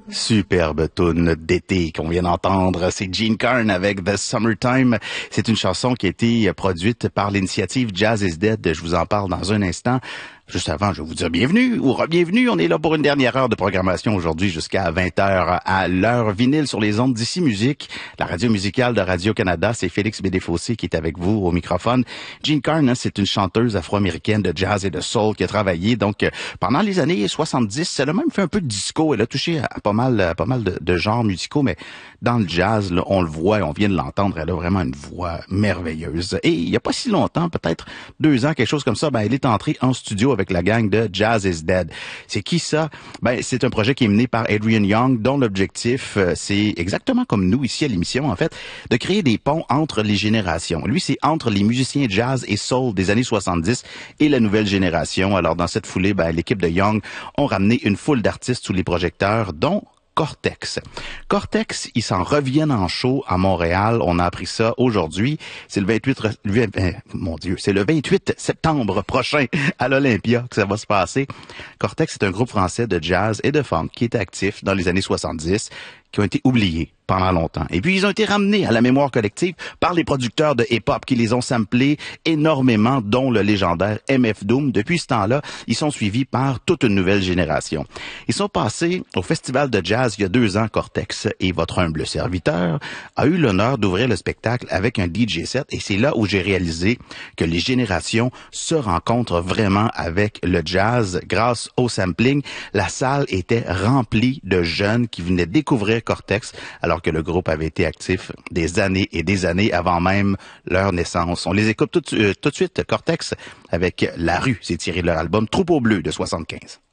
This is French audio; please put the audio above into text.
Superbe tune d'été qu'on vient d'entendre, c'est Gene Carn avec The Summertime. C'est une chanson qui a été produite par l'initiative Jazz is Dead. Je vous en parle dans un instant. Juste avant, je vais vous dire bienvenue ou re-bienvenue. On est là pour une dernière heure de programmation aujourd'hui jusqu'à 20h à l'heure vinyle sur les ondes d'Ici Musique, la radio musicale de Radio-Canada. C'est Félix Bédéfossé qui est avec vous au microphone. Gene Carn, c'est une chanteuse afro-américaine de jazz et de soul qui a travaillé donc pendant les années 70. Elle a même fait un peu de disco. Elle a touché à pas mal de genres musicaux, mais dans le jazz, là, on le voit, on vient de l'entendre. Elle a vraiment une voix merveilleuse. Et il y a pas si longtemps, peut-être 2 ans, quelque chose comme ça, elle est entrée en studio avec la gang de Jazz is Dead. C'est qui ça? C'est un projet qui est mené par Adrian Young, dont l'objectif, c'est exactement comme nous ici à l'émission, en fait, de créer des ponts entre les générations. Lui, c'est entre les musiciens jazz et soul des années 70 et la nouvelle génération. Alors, dans cette foulée, l'équipe de Young ont ramené une foule d'artistes sous les projecteurs, dont Cortex. Cortex, ils s'en reviennent en show à Montréal. On a appris ça aujourd'hui. C'est le 28 septembre prochain à l'Olympia que ça va se passer. Cortex, c'est un groupe français de jazz et de funk qui était actif dans les années 70, qui ont été oubliés pendant longtemps. Et puis, ils ont été ramenés à la mémoire collective par les producteurs de hip-hop qui les ont samplés énormément, dont le légendaire MF Doom. Depuis ce temps-là, ils sont suivis par toute une nouvelle génération. Ils sont passés au Festival de jazz il y a 2 ans, Cortex, et votre humble serviteur a eu l'honneur d'ouvrir le spectacle avec un DJ set, et c'est là où j'ai réalisé que les générations se rencontrent vraiment avec le jazz grâce au sampling. La salle était remplie de jeunes qui venaient découvrir Cortex, alors que le groupe avait été actif des années et des années avant même leur naissance. On les écoute tout de suite, Cortex, avec La Rue. C'est tiré de leur album Troupeau Bleu de 75.